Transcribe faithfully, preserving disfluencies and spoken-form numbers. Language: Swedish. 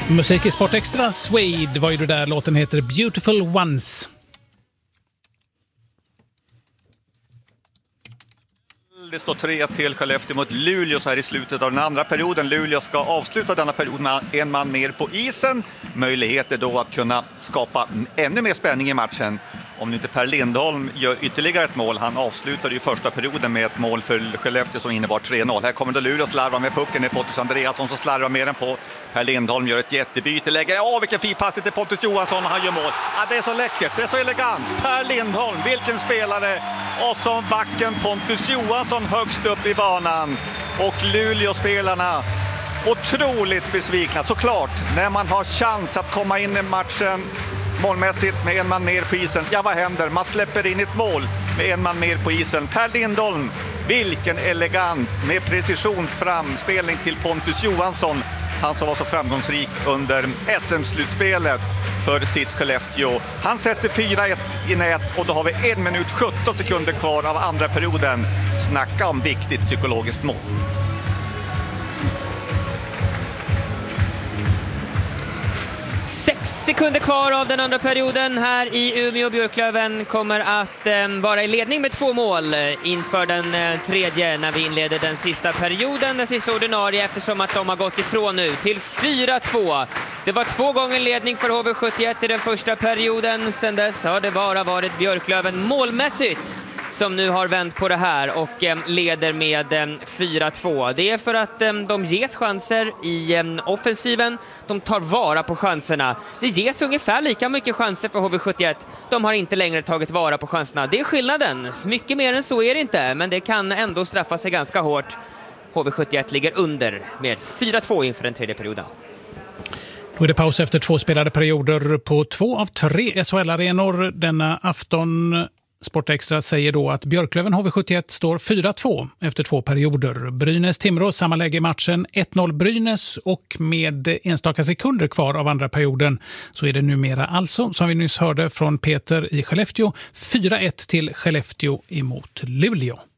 Musik i Sport Extra, Suede var ju det där, låten heter Beautiful Ones. Det står tre ett till Skellefteå mot Luleå så här i slutet av den andra perioden. Luleå ska avsluta denna period med en man mer på isen. Möjligheter då att kunna skapa ännu mer spänning i matchen. Om inte Per Lindholm gör ytterligare ett mål. Han avslutade ju första perioden med ett mål för Skellefteå som innebar tre noll. Här kommer då Luleå slarva med pucken. Det är Pontus Andreasson som slarvar med den på. Per Lindholm gör ett jättebyte. Lägger, åh vilken fin passning till Pontus Johansson och han gör mål. Ja, det är så läckert, det är så elegant. Per Lindholm, vilken spelare. Och som backen Pontus Johansson högst upp i banan. Och Luleå-spelarna otroligt besvikna såklart när man har chans att komma in i matchen målmässigt med en man mer på isen. Ja, vad händer? Man släpper in ett mål med en man mer på isen. Per Lindholm, vilken elegant med precision framspelning till Pontus Johansson. Han som var så framgångsrik under S M-slutspelet för sitt Skellefteå. Han sätter fyra ett i nät och då har vi en minut sjutton sekunder kvar av andra perioden. Snacka om viktigt psykologiskt mål. Sex sekunder kvar av den andra perioden här i Umeå. Björklöven kommer att eh, vara i ledning med två mål inför den eh, tredje när vi inleder den sista perioden, den sista ordinarie, eftersom att de har gått ifrån nu till fyra två. Det var två gånger ledning för H V sjuttioett i den första perioden. Sen dess har det bara varit Björklöven målmässigt som nu har vänt på det här och eh, leder med eh, fyra två. Det är för att eh, de ges chanser i eh, offensiven. De tar vara på chanserna. Det ges ungefär lika mycket chanser för H V sjuttioett. De har inte längre tagit vara på chanserna. Det är skillnaden. Mycket mer än så är det inte, men det kan ändå straffa sig ganska hårt. H V sjuttioett ligger under med fyra två inför den tredje perioden. Då är det paus efter två spelade perioder på två av tre S H L-arenor denna afton. Sport Extra säger då att Björklöven H V sjuttioett står fyra två efter två perioder. Brynäs-Timrå samma läge i matchen, ett noll Brynäs, och med enstaka sekunder kvar av andra perioden så är det numera alltså, som vi nyss hörde från Peter i Skellefteå, fyra ett till Skellefteå emot Luleå.